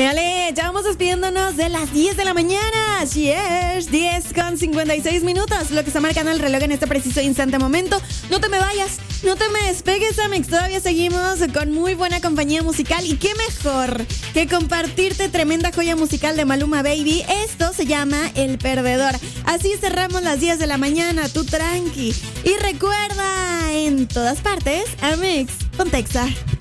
Ale, ya vamos despidiéndonos de las 10 de la mañana. Así es, 10:56, lo que está marcando el reloj en este preciso instante momento. No te me vayas, no te me despegues, Amex. Todavía seguimos con muy buena compañía musical. Y qué mejor que compartirte tremenda joya musical de Maluma Baby. Esto se llama El Perdedor. Así cerramos las 10 de la mañana, tú tranqui. Y recuerda, en todas partes, Amex, Pontexa.